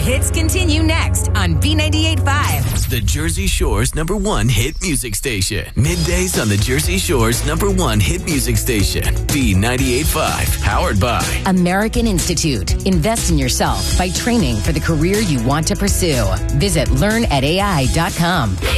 hits continue next on B98.5. The Jersey Shore's #1 hit music station. Middays on the Jersey Shore's #1 hit music station. B98.5. Powered by American Institute. Invest in yourself by training for the career you want to pursue. Visit learnatai.com.